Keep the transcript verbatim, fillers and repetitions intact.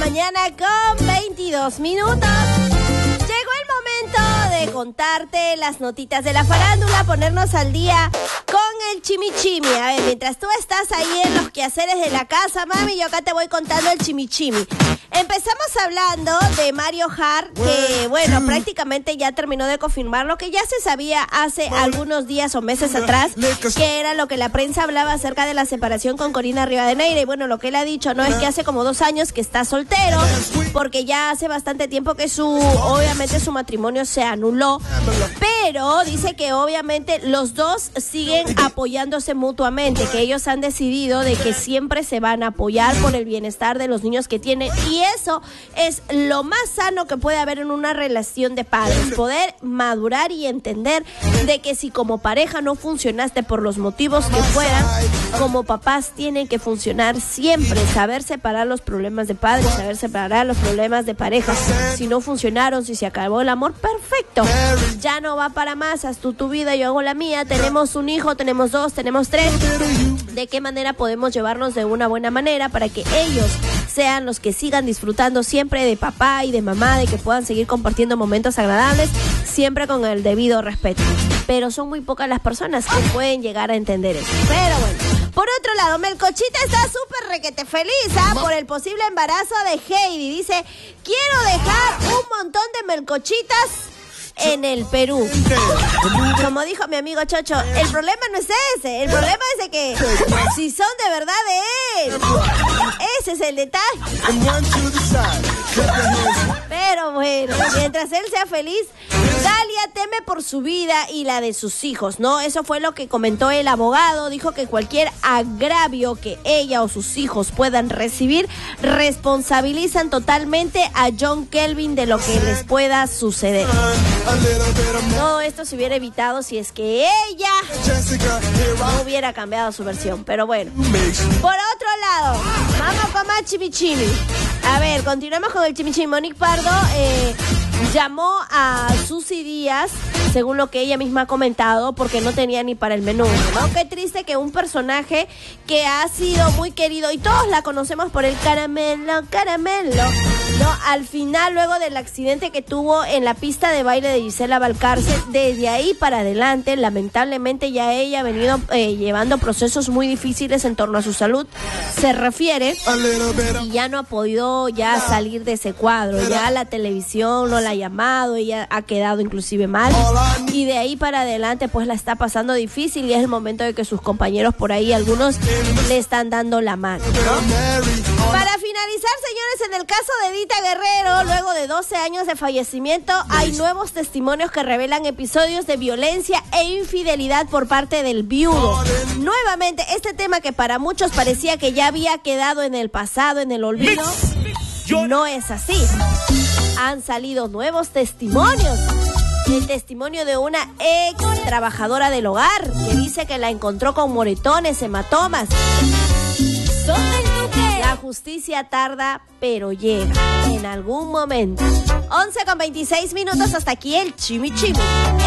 mañana con veintidós minutos. Llegó el momento de contarte las notitas de la farándula, ponernos al día con el chimichimi. A ver, mientras tú estás ahí en los quehaceres de la casa, mami, yo acá te voy contando el chimichimi. Empezamos hablando de Mario Hart, que bueno, prácticamente ya terminó de confirmar lo que ya se sabía hace algunos días o meses atrás, que era lo que la prensa hablaba acerca de la separación con Corina Rivadeneira. Y bueno, lo que él ha dicho, no es que hace como dos años que está soltero, porque ya hace bastante tiempo que su, obviamente su matrimonio se anuló, pero dice que obviamente los dos siguen apoyándose mutuamente, que ellos han decidido de que siempre se van a apoyar por el bienestar de los niños que tienen, y eso es lo más sano que puede haber en una relación de padres, poder madurar y entender de que si como pareja no funcionaste por los motivos que fueran, como papás tienen que funcionar siempre, saber separar los problemas de padres, saber separar los problemas de pareja. Si no funcionaron, si se acabó el amor, perfecto, ya no va para más, haz tú tu vida, yo hago la mía, tenemos un hijo, tenemos dos, tenemos tres. ¿De qué manera podemos llevarnos de una buena manera para que ellos sean los que sigan disfrutando siempre de papá y de mamá, de que puedan seguir compartiendo momentos agradables, siempre con el debido respeto? Pero son muy pocas las personas que pueden llegar a entender eso. Pero bueno, por otro lado, Melcochita está súper requete feliz, ¿ah? Por el posible embarazo de Heidi. Dice, quiero dejar un montón de melcochitas en el Perú. Como dijo mi amigo Chocho, el problema no es ese, el problema es de que si son de verdad de él. Ese es el detalle. Pero bueno, mientras él sea feliz, Dalia teme por su vida y la de sus hijos, ¿no? Eso fue lo que comentó el abogado. Dijo que cualquier agravio que ella o sus hijos puedan recibir, responsabilizan totalmente a John Kelvin de lo que les pueda suceder. Todo esto se hubiera evitado si es que ella no hubiera cambiado su versión. Pero bueno, por otro lado, vamos con más chimichimi. A ver, continuamos con el chimichimi. Monique Pardo eh, llamó a Susy Díaz, según lo que ella misma ha comentado, porque no tenía ni para el menú, ¿no? Qué triste que un personaje que ha sido muy querido y todos la conocemos por el caramelo, caramelo, ¿no? Al final, luego del accidente que tuvo en la pista de baile de Gisela Valcárcel, desde ahí para adelante, lamentablemente ya ella ha venido eh, llevando procesos muy difíciles en torno a su salud, se refiere, y ya no ha podido ya salir de ese cuadro. Ya la televisión no la ha llamado, ella ha quedado inclusive mal, y de ahí para adelante pues la está pasando difícil, y es el momento de que sus compañeros por ahí, algunos le están dando la mano, ¿no? Para finalizar, señores, en el caso de Edita Guerrero, luego de doce años de fallecimiento, hay nuevos testimonios que revelan episodios de violencia e infidelidad por parte del viudo. Nuevamente, este tema que para muchos parecía que ya había quedado en el pasado, en el olvido, no es así. Han salido nuevos testimonios. El testimonio de una ex trabajadora del hogar que dice que la encontró con moretones, hematomas. La justicia tarda, pero llega en algún momento. once con veintiséis minutos, hasta aquí el chimichimi.